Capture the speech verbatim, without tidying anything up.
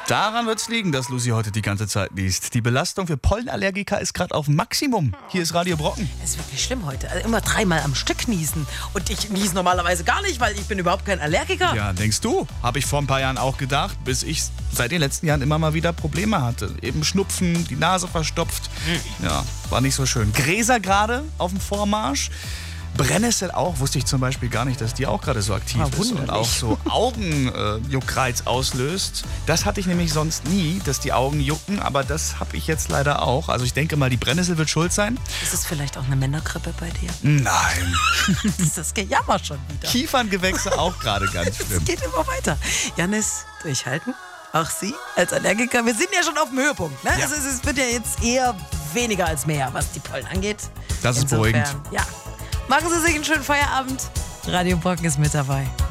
Daran wird es liegen, dass Lucy heute die ganze Zeit liest. Die Belastung für Pollenallergiker ist gerade auf Maximum. Hier ist Radio Brocken. Es ist wirklich schlimm heute. Also immer dreimal am Stück niesen. Und ich niese normalerweise gar nicht, weil ich bin überhaupt kein Allergiker. Ja, denkst du? Habe ich vor ein paar Jahren auch gedacht, bis ich seit den letzten Jahren immer mal wieder Probleme hatte. Eben Schnupfen, die Nase verstopft. Ja, war nicht so schön. Gräser gerade auf dem Vormarsch. Brennnessel auch, wusste ich zum Beispiel gar nicht, dass die auch gerade so aktiv Ah, ist und auch so Augenjuckreiz äh, auslöst. Das hatte ich nämlich sonst nie, dass die Augen jucken, aber das habe ich jetzt leider auch. Also ich denke mal, die Brennnessel wird schuld sein. Ist es vielleicht auch eine Männergrippe bei dir? Nein. Das ist das Gejammer schon wieder. Kieferngewächse auch gerade ganz schlimm. Es geht immer weiter. Janis, durchhalten. Auch Sie als Allergiker. Wir sind ja schon auf dem Höhepunkt. Ne? Ja. Also es wird ja jetzt eher weniger als mehr, was die Pollen angeht. Das ist Insofern, beruhigend. Ja. Machen Sie sich einen schönen Feierabend. Radio Brocken ist mit dabei.